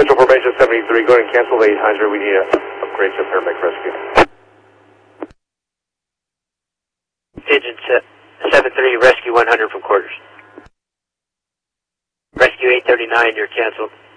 Central Formation 73, go ahead and cancel the 800. We need to upgrade to paramedic rescue. Pigeon 7-3, rescue 100 from quarters. Rescue 839, you're canceled.